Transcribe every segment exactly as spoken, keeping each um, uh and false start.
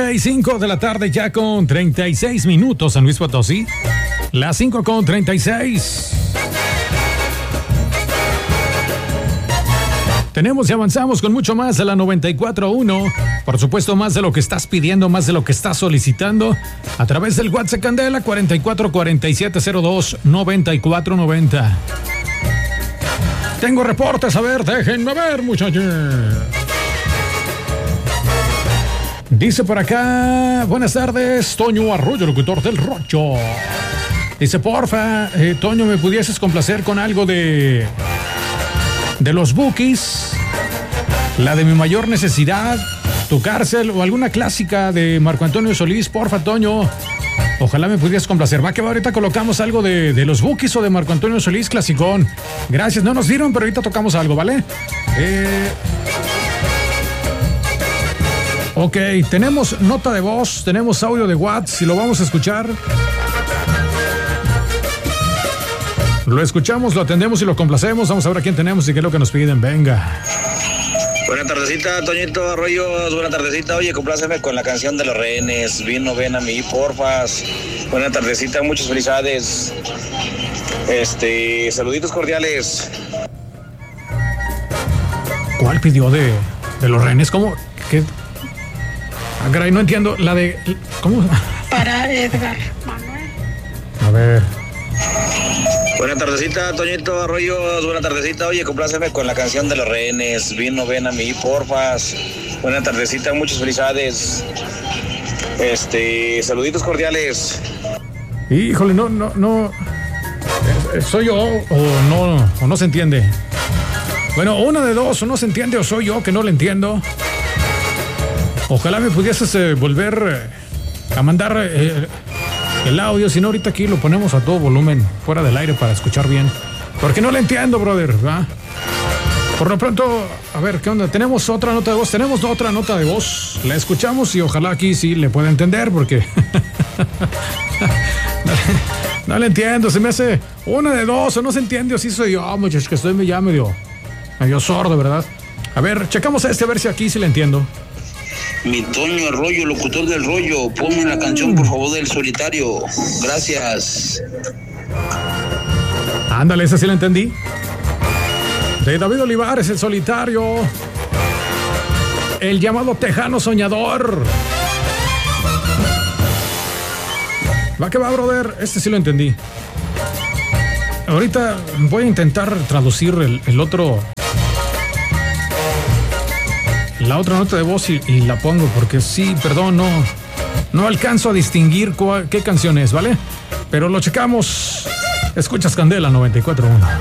cinco de la tarde ya con treinta y seis minutos San Luis Potosí. Las cinco con treinta y seis. Tenemos y avanzamos con mucho más de la noventa y cuatro punto uno. Por supuesto, más de lo que estás pidiendo, más de lo que estás solicitando. A través del WhatsApp Candela cuarenta y cuatro cuarenta y siete cero dos noventa y cuatro noventa. Tengo reportes, a ver, déjenme ver, muchachos. Dice por acá, buenas tardes, Toño Arroyo, locutor del Rocho. Dice, porfa, eh, Toño, ¿me pudieses complacer con algo de... de los Bukis? La de Mi Mayor Necesidad, Tu Cárcel o alguna clásica de Marco Antonio Solís, porfa, Toño. Ojalá me pudieras complacer. Va que va, ahorita colocamos algo de, de los Bukis o de Marco Antonio Solís, clasicón. Gracias, no nos dieron, pero ahorita tocamos algo, ¿vale? Eh... Ok, tenemos nota de voz, tenemos audio de WhatsApp, si lo vamos a escuchar. Lo escuchamos, lo atendemos y lo complacemos. Vamos a ver a quién tenemos y qué es lo que nos piden. Venga. Buena tardecita, Toñito Arroyos. Buena tardecita. Oye, compláceme con la canción de Los Rehenes. Vino, ven a mí, porfas. Buena tardecita, muchas felicidades. Este, saluditos cordiales. ¿Cuál pidió de, de Los Rehenes? ¿Cómo? ¿Qué? Ah, caray, no entiendo. La de... ¿Cómo? Para Edgar Manuel. A ver... Buena tardecita, Toñito Arroyos. Buena tardecita. Oye, compláceme con la canción de Los Rehenes. Vino, ven a mí, porfas. Buena tardecita, muchas felicidades. Este, saluditos cordiales. Híjole, no, no, no. ¿Soy yo o no, o no se entiende? Bueno, una de dos, o no se entiende o soy yo que no le entiendo. Ojalá me pudieses eh, volver eh, a mandar... Eh, el audio, si no ahorita aquí lo ponemos a todo volumen, fuera del aire para escuchar bien. Porque no le entiendo, brother, ¿va? Por lo pronto, a ver, ¿qué onda? Tenemos otra nota de voz, tenemos otra nota de voz. La escuchamos y ojalá aquí sí le pueda entender, porque... no, le, no le entiendo, se me hace una de dos, o no se entiende, o sí soy yo, muchachos, que estoy ya medio, medio sordo, ¿verdad? A ver, checamos a este, a ver si aquí sí le entiendo. Mi Toño Arroyo, locutor del Rollo, ponme la canción, por favor, del Solitario. Gracias. Ándale, esa sí la entendí. De David Olivares, El Solitario. El llamado Tejano Soñador. Va que va, brother. Este sí lo entendí. Ahorita voy a intentar traducir el, el otro... la otra nota de voz y, y la pongo porque sí, perdón, no, no alcanzo a distinguir cuál, qué canción es, ¿vale? Pero lo checamos. Escuchas Candela noventa y cuatro punto uno.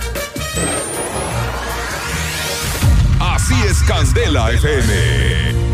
Así es Candela F M.